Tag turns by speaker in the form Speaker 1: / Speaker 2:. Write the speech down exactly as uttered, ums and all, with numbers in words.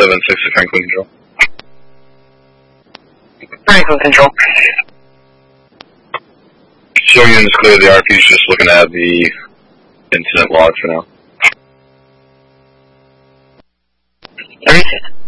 Speaker 1: seven six to Franklin Control.
Speaker 2: Franklin Control.
Speaker 1: Show units clear, the R P is just looking at the incident log for now.
Speaker 2: Everything.